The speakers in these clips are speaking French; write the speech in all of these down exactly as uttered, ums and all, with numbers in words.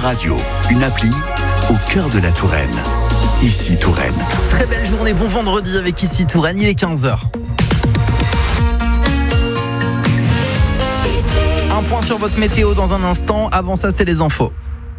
Radio, une appli au cœur de la Touraine. Ici Touraine. Très belle journée, bon vendredi avec Ici Touraine, il est quinze heures. Un point sur votre météo dans un instant, avant ça c'est les infos.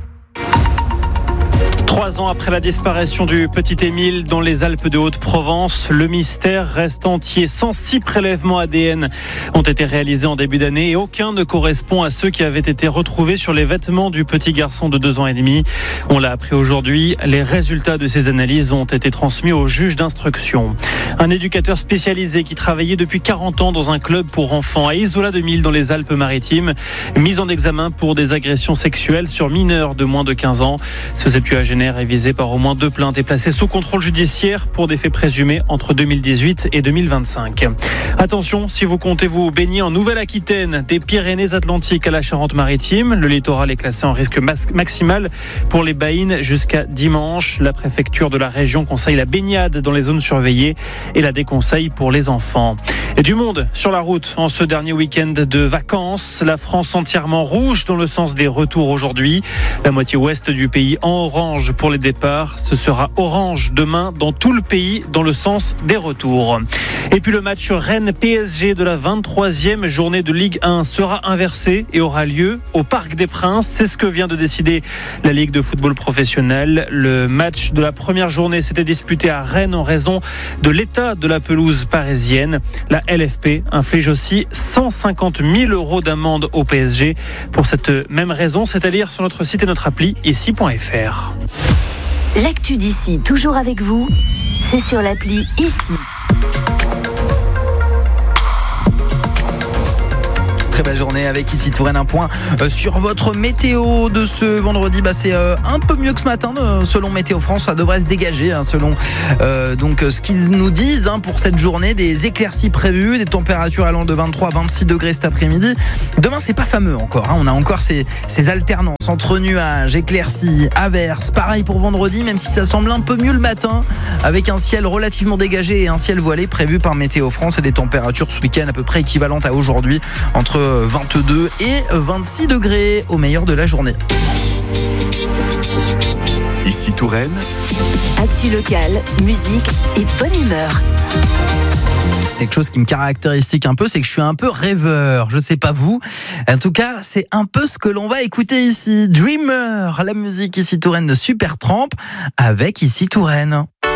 Trois ans après la disparition du petit Émile dans les Alpes de Haute-Provence, le mystère reste entier. cent six prélèvements A D N ont été réalisés en début d'année et aucun ne correspond à ceux qui avaient été retrouvés sur les vêtements du petit garçon de deux ans et demi. On l'a appris aujourd'hui, les résultats de ces analyses ont été transmis au juge d'instruction. Un éducateur spécialisé qui travaillait depuis quarante ans dans un club pour enfants à Isola-deux-Mille dans les Alpes-Maritimes, mis en examen pour des agressions sexuelles sur mineurs de moins de quinze ans. Ce septuagénaire est visé par au moins deux plaintes et placé sous contrôle judiciaire pour des faits présumés entre deux mille dix-huit et deux mille vingt-cinq. Attention, si vous comptez vous baigner en Nouvelle-Aquitaine, des Pyrénées-Atlantiques à la Charente-Maritime, le littoral est classé en risque maximal pour les baïnes jusqu'à dimanche. La préfecture de la région conseille la baignade dans les zones surveillées et la déconseille pour les enfants. Et du monde sur la route en ce dernier week-end de vacances. La France entièrement rouge dans le sens des retours aujourd'hui. La moitié ouest du pays en orange pour les départs. Ce sera orange demain dans tout le pays dans le sens des retours. Et puis le match Rennes-P S G de la vingt-troisième journée de Ligue un sera inversé et aura lieu au Parc des Princes. C'est ce que vient de décider la Ligue de football professionnel. Le match de la première journée s'était disputé à Rennes en raison de l'état de la pelouse parisienne. La L F P inflige aussi cent cinquante mille euros d'amende au P S G pour cette même raison. C'est à lire sur notre site et notre appli ici point f r. L'actu d'ici, toujours avec vous, c'est sur l'appli Ici. Très belle journée avec Ici Touraine. Un point euh, sur votre météo de ce vendredi. Bah, c'est euh, un peu mieux que ce matin euh, selon Météo France. Ça devrait se dégager hein, selon euh, donc, euh, ce qu'ils nous disent hein, pour cette journée. Des éclaircies prévues, des températures allant de vingt-trois à vingt-six degrés cet après-midi. Demain c'est pas fameux encore hein. On a encore ces, ces alternances entre nuages, éclaircies, averses. Pareil pour vendredi, même si ça semble un peu mieux le matin, avec un ciel relativement dégagé et un ciel voilé prévu par Météo France et des températures ce week-end à peu près équivalentes à aujourd'hui, entre vingt-deux et vingt-six degrés au meilleur de la journée. Ici Touraine. Actu locale, musique et bonne humeur. Quelque chose qui me caractérise un peu, c'est que je suis un peu rêveur. Je sais pas vous. En tout cas, c'est un peu ce que l'on va écouter ici. Dreamer, la musique Ici Touraine de Supertramp avec Ici Touraine.